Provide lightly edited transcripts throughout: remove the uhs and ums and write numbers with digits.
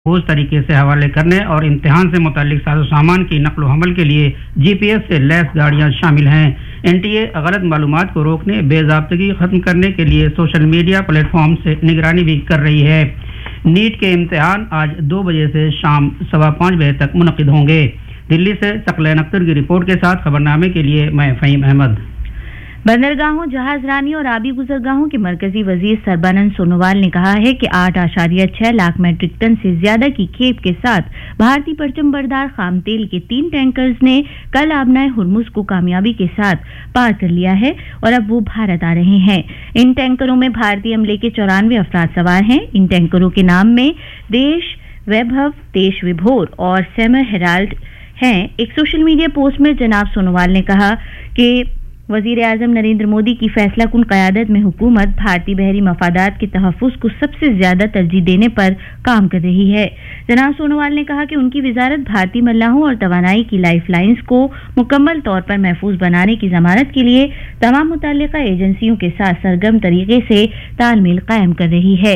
محفوظ طریقے سے حوالے کرنے اور امتحان سے متعلق ساز و سامان کی نقل و حمل کے لیے جی پی ایس سے لیس گاڑیاں شامل ہیں۔ این ٹی اے غلط معلومات کو روکنے، بے ضابطگی ختم کرنے کے لیے سوشل میڈیا پلیٹ فارم سے نگرانی بھی کر رہی ہے۔ نیٹ کے امتحان آج 2 بجے سے شام 5:15 بجے تک منعقد ہوں گے۔ دلی سے ثقلین اختر کی رپورٹ کے ساتھ خبرنامے کے لیے میں فہیم احمد۔ بندرگاہوں، جہاز رانی اور آبی گزرگاہوں کے مرکزی وزیر سربانند سونووال نے کہا ہے کہ 8.6 لاکھ میٹرک ٹن سے زیادہ کی کھیپ کے ساتھ بھارتی پرچم بردار خام تیل کے 3 ٹینکرز نے کل آبنائے ہرمز کو کامیابی کے ساتھ پار کر لیا ہے اور اب وہ بھارت آ رہے ہیں۔ ان ٹینکروں میں بھارتی عملے کے 94 افراد سوار ہیں۔ ان ٹینکروں کے نام میں دیش ویبھو، دیش وبھور اور سیمر ہیرالڈ ہیں۔ ایک سوشل میڈیا پوسٹ میں جناب سونووال نے کہا کہ وزیر اعظم نریندر مودی کی فیصلہ کن قیادت میں حکومت بھارتی بحری مفادات کے تحفظ کو سب سے زیادہ ترجیح دینے پر کام کر رہی ہے۔ جناب سونووال نے کہا کہ ان کی وزارت بھارتی ملاحوں اور توانائی کی لائف لائنز کو مکمل طور پر محفوظ بنانے کی ضمانت کے لیے تمام متعلقہ ایجنسیوں کے ساتھ سرگرم طریقے سے تال میل قائم کر رہی ہے۔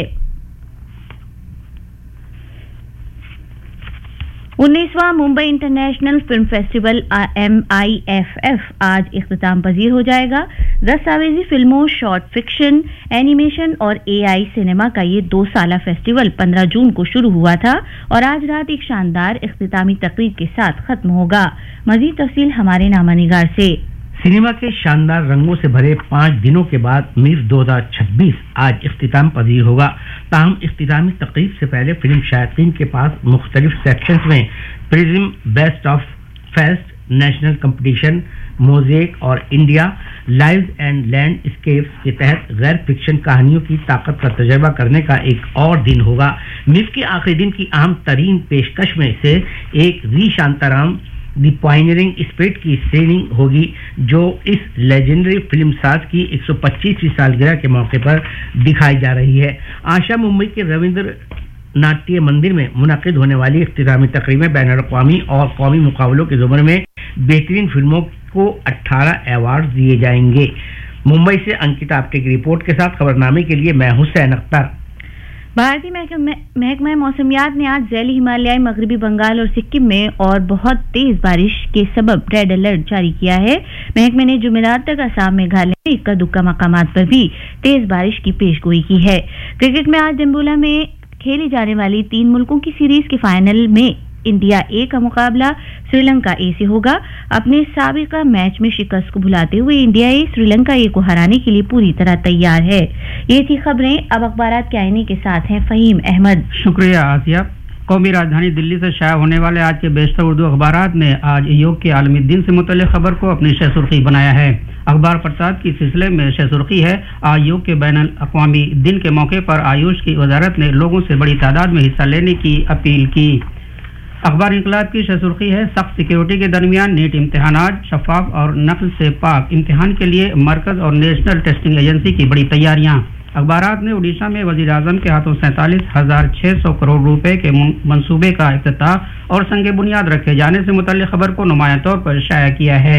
19واں Mumbai international film festival MIFF آج اختتام پذیر ہو جائے گا۔ دستاویزی فلموں، شارٹ فکشن، اینیمیشن اور AI سینما کا یہ 2 سالہ فیسٹیول 15 جون کو شروع ہوا تھا اور آج رات ایک شاندار اختتامی تقریب کے ساتھ ختم ہوگا۔ مزید تفصیل ہمارے نامہ نگار سے۔ سینما کے شاندار رنگوں سے بھرے 5 دنوں کے بعد میر 2026 آج اختتام پذیر ہوگا۔ تاہم اختتامی تقریب سے پہلے فلم شائقین کے پاس مختلف سیکشنز میں prism, best of fest, national competition, موزیک اور India lives and land escapes کے تحت غیر فکشن کہانیوں کی طاقت کا تجربہ کرنے کا ایک اور دن ہوگا۔ میر کے آخری دن کی اہم ترین پیشکش میں سے ایک وی شانتارام دی پائنیئرنگ اسپرٹ کی اسکریننگ ہوگی، جو اس لیجنڈری فلم ساز کی 125ویں سالگرہ کے موقع پر دکھائی جا رہی ہے۔ آج شام ممبئی کے رویندر ناٹیہ مندر میں منعقد ہونے والی اختتامی تقریب میں بین الاقوامی اور قومی مقابلوں کے زمرے میں بہترین فلموں کو 18 ایوارڈ دیے جائیں گے۔ ممبئی سے انکتا آپٹے کی رپورٹ کے ساتھ خبرنامے کے لیے میں حسین اختر۔ بھارتی محکمہ موسمیات نے آج ذیلی ہمالیائی مغربی بنگال اور سکم میں اور بہت تیز بارش کے سبب ریڈ الرٹ جاری کیا ہے۔ محکمے نے جمعرات تک آسام، میگھالیہ میں اکا دکا مقامات پر بھی تیز بارش کی پیش گوئی کی ہے۔ کرکٹ میں آج جمبولا میں کھیلی جانے والی 3 ملکوں کی سیریز کے فائنل میں انڈیا A کا مقابلہ سری لنکا A سے ہوگا۔ اپنے سابقہ میچ میں شکست کو بھلاتے ہوئے India A Sri Lanka A کو ہرانے کے لیے پوری طرح تیار ہے۔ یہ تھی خبریں۔ اب اخبارات کے آئینے کے ساتھ ہیں فہیم احمد۔ شکریہ آسیہ۔ قومی راجدھانی دلی سے شائع ہونے والے آج کے بیشتر اردو اخبارات نے آج یوگ کے عالمی دن سے متعلق خبر کو اپنی شہ سرخی بنایا ہے۔ اخبار پرساد کی سلسلے میں شہ سرخی ہے، آج یوگ کے بین الاقوامی دن کے موقع پر آیوش کی وزارت نے لوگوں سے بڑی تعداد میں حصہ لینے کی اپیل کی۔ اخبار انقلاب کی شہ سرخی ہے، سخت سیکیورٹی کے درمیان نیٹ امتحانات، شفاف اور نقل سے پاک امتحان کے لیے مرکز اور نیشنل ٹیسٹنگ ایجنسی کی بڑی تیاریاں۔ اخبارات نے اڈیشہ میں وزیر اعظم کے ہاتھوں 47,600 کروڑ روپے کے منصوبے کا افتتاح اور سنگ بنیاد رکھے جانے سے متعلق خبر کو نمایاں طور پر شائع کیا ہے۔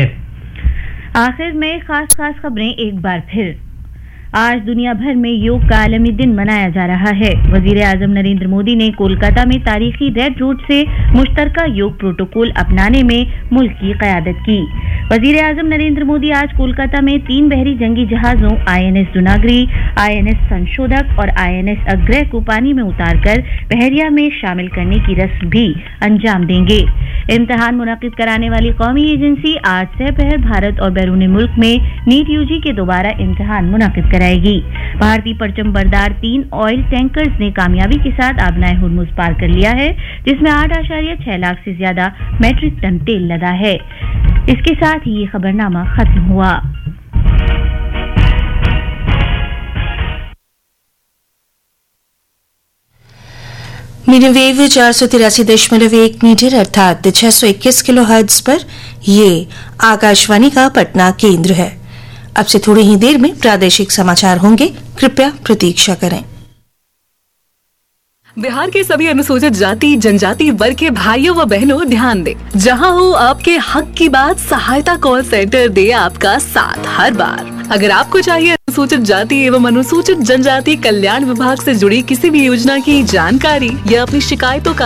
آخر میں خاص خبریں ایک بار پھر۔ آج دنیا بھر میں یوگ کا عالمی دن منایا جا رہا ہے۔ وزیر اعظم نریندر مودی نے کولکاتہ میں تاریخی ریڈ روٹ سے مشترکہ یوگ پروٹوکول اپنانے میں ملک کی قیادت کی۔ وزیر اعظم نریندر مودی آج کولکاتہ میں 3 بحری جنگی جہازوں INS دوناگری، INS سنشودک اور INS اگرے کو پانی میں اتار کر بحریہ میں شامل کرنے کی رسم بھی انجام دیں گے۔ امتحان منعقد کرانے والی قومی ایجنسی آج سے پہر بھارت اور بیرون ملک میں نیٹ UG کے دوبارہ امتحان منعقد کرائے گی۔ بھارتی پرچم بردار 3 آئل ٹینکرز نے کامیابی کے ساتھ آبنائے ہرمز پار کر لیا ہے، جس میں 8.6 لاکھ سے زیادہ میٹرک ٹن تیل لدا ہے۔ اس کے ساتھ ہی یہ خبرنامہ ختم ہوا۔ میڈیم ویو 483.1 میٹر ارتھات 621 کلو ہرٹز پر یہ آکاشوانی کا پٹنہ کیندر ہے۔ اب سے تھوڑی ہی دیر میں پرادیشک سماچار ہوں گے، کرپیا پرتیکشا کریں۔ بہار کے سبھی انوسوچت جاتی جنجاتی ورگ کے بھائیوں و بہنوں دھیان دیں، جہاں ہو آپ کے حق کی بات، سہایتا کال سینٹر دے آپ کا ساتھ ہر بار۔ اگر آپ کو چاہیے अनुसूचित जाति एवं अनुसूचित जनजाति कल्याण विभाग से जुड़ी किसी भी योजना की जानकारी या अपनी शिकायतों का